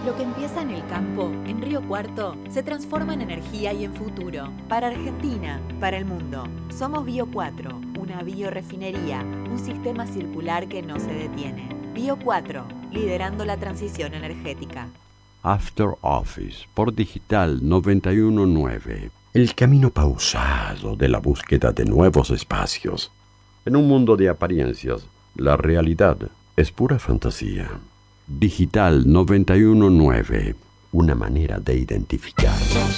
Lo que empieza en el campo, en Río Cuarto, se transforma en energía y en futuro. Para Argentina, para el mundo. Somos Bio 4, una biorefinería, un sistema circular que no se detiene. Bio 4, liderando la transición energética. After Office, por Digital 919. El camino pausado de la búsqueda de nuevos espacios. En un mundo de apariencias, la realidad es pura fantasía. Digital 919, una manera de identificarnos.